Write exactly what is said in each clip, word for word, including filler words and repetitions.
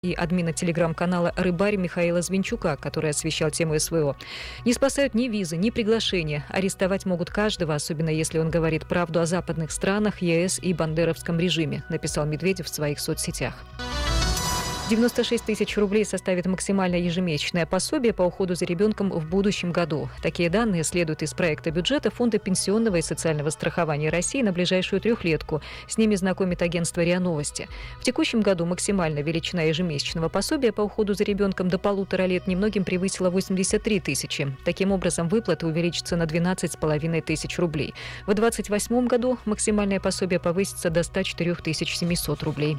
и админа телеграм-канала «Рыбарь» Михаила Звенчука, который освещал тему СВО. Не спасают ни визы, ни приглашения. Арестовать могут каждого, особенно если он говорит правду о западных странах, ЕС и бандеровском режиме, написал Медведев в своих соцсетях. девяносто шесть тысяч рублей составит максимальное ежемесячное пособие по уходу за ребенком в будущем году. Такие данные следуют из проекта бюджета Фонда пенсионного и социального страхования России на ближайшую трехлетку. С ними знакомит агентство РИА Новости. В текущем году максимальная величина ежемесячного пособия по уходу за ребенком до полутора лет немногим превысила восемьдесят три тысячи. Таким образом, выплаты увеличатся на двенадцать с половиной тысяч рублей. В две тысячи двадцать восьмом году максимальное пособие повысится до ста четырёх тысяч семисот рублей.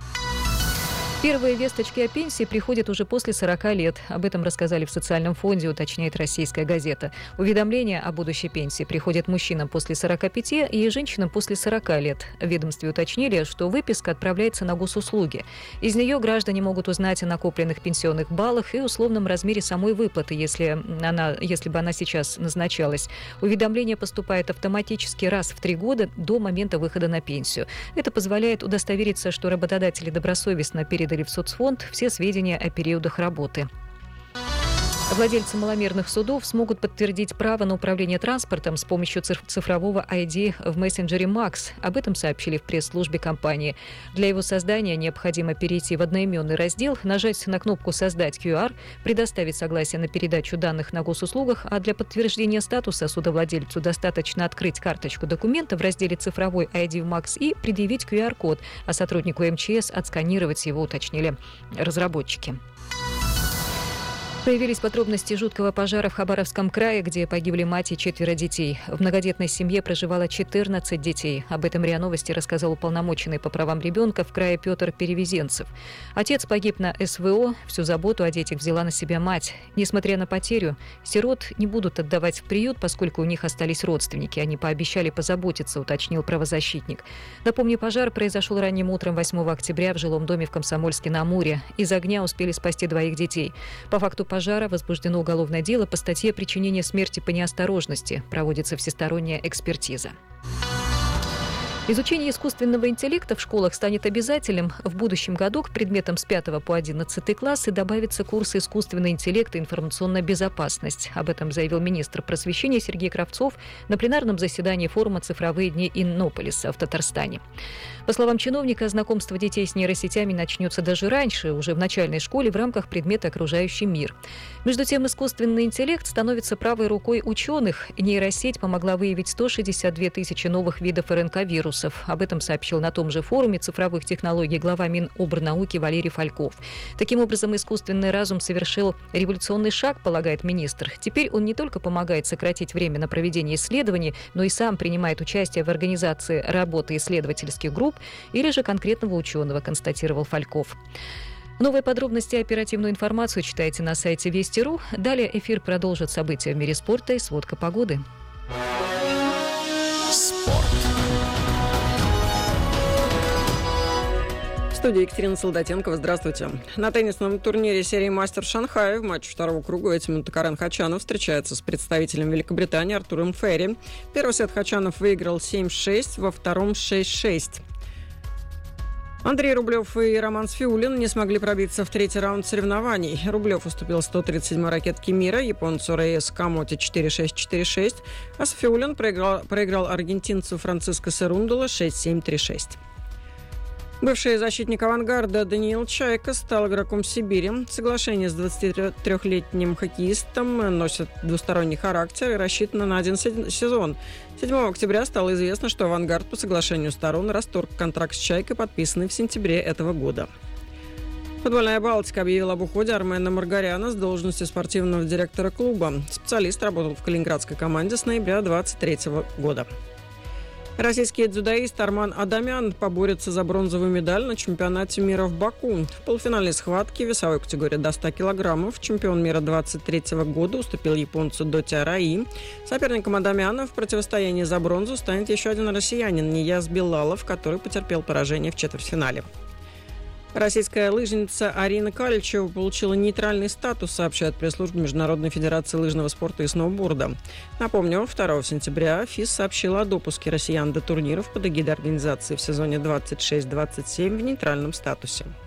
Первые весточки о пенсии приходят уже после сорока лет. Об этом рассказали в социальном фонде, уточняет «Российская газета». Уведомления о будущей пенсии приходят мужчинам после сорока пяти и женщинам после сорока лет. В ведомстве уточнили, что выписка отправляется на госуслуги. Из нее граждане могут узнать о накопленных пенсионных баллах и условном размере самой выплаты, если, она, если бы она сейчас назначалась. Уведомление поступает автоматически раз в три года до момента выхода на пенсию. Это позволяет удостовериться, что работодатели добросовестно передали в соцфонд все сведения о периодах работы. Владельцы маломерных судов смогут подтвердить право на управление транспортом с помощью цифрового ай ди в мессенджере Макс. Об этом сообщили в пресс-службе компании. Для его создания необходимо перейти в одноименный раздел, нажать на кнопку «Создать ку ар», предоставить согласие на передачу данных на госуслугах, а для подтверждения статуса судовладельцу достаточно открыть карточку документа в разделе «Цифровой ай ди в Макс» и предъявить ку ар код, а сотруднику эм че эс отсканировать его, уточнили разработчики. Появились подробности жуткого пожара в Хабаровском крае, где погибли мать и четверо детей. В многодетной семье проживало четырнадцать детей. Об этом РИА Новости рассказал уполномоченный по правам ребенка в крае Петр Перевезенцев. Отец погиб на эс вэ о, всю заботу о детях взяла на себя мать. Несмотря на потерю, сирот не будут отдавать в приют, поскольку у них остались родственники. Они пообещали позаботиться, уточнил правозащитник. Напомню, пожар произошел ранним утром восьмого октября в жилом доме в Комсомольске-на-Амуре. Из огня успели спасти двоих детей. По факту пожара возбуждено уголовное дело по статье «Причинение смерти по неосторожности». Проводится всесторонняя экспертиза. Изучение искусственного интеллекта в школах станет обязательным. В будущем году к предметам с пятого по одиннадцатый классы добавятся курсы искусственный интеллект и информационная безопасность. Об этом заявил министр просвещения Сергей Кравцов на пленарном заседании форума «Цифровые дни Иннополиса» в Татарстане. По словам чиновника, знакомство детей с нейросетями начнется даже раньше, уже в начальной школе в рамках предмета «Окружающий мир». Между тем, искусственный интеллект становится правой рукой ученых. Нейросеть помогла выявить сто шестьдесят две тысячи новых видов эр эн ка-вирусов. Об этом сообщил на том же форуме цифровых технологий глава Минобрнауки Валерий Фальков. Таким образом, искусственный разум совершил революционный шаг, полагает министр. Теперь он не только помогает сократить время на проведение исследований, но и сам принимает участие в организации работы исследовательских групп или же конкретного ученого, констатировал Фальков. Новые подробности и оперативную информацию читайте на сайте Вести точка ру. Далее эфир продолжит события в мире спорта и сводка погоды. Спорт. В студии Екатерина Солдатенкова. Здравствуйте. На теннисном турнире серии «Мастер Шанхая» в матче второго круга Этимон Токарен Хачанов встречается с представителем Великобритании Артуром Ферри. Первый сет Хачанов выиграл семь-шесть, во втором шесть-шесть. Андрей Рублев и Роман Сфиулин не смогли пробиться в третий раунд соревнований. Рублев уступил сто тридцать седьмой ракетке мира японцу Рейес Камоте четыре-шесть, четыре-шесть, а Сфиулин проиграл, проиграл аргентинцу Франциско Серундола шесть-семь, три-шесть. Бывший защитник «Авангарда» Даниил Чайка стал игроком Сибири. Соглашение с двадцатитрёхлетним хоккеистом носит двусторонний характер и рассчитано на один сезон. седьмого октября стало известно, что «Авангард» по соглашению сторон расторг контракт с Чайкой, подписанный в сентябре этого года. Футбольная «Балтика» объявила об уходе Армена Маргаряна с должности спортивного директора клуба. Специалист работал в калининградской команде с ноября двадцать третьего года. Российский дзюдоист Арман Адамян поборется за бронзовую медаль на чемпионате мира в Баку. В полуфинальной схватке весовой категории до ста килограммов чемпион мира двадцать третьего года уступил японцу Доти Араи. Соперником Адамяна в противостоянии за бронзу станет еще один россиянин Нияз Белалов, который потерпел поражение в четвертьфинале. Российская лыжница Арина Каличева получила нейтральный статус, сообщает пресс-служба Международной федерации лыжного спорта и сноуборда. Напомню, второго сентября ФИС сообщила о допуске россиян до турниров под эгидой организации в сезоне двадцать шесть двадцать семь в нейтральном статусе.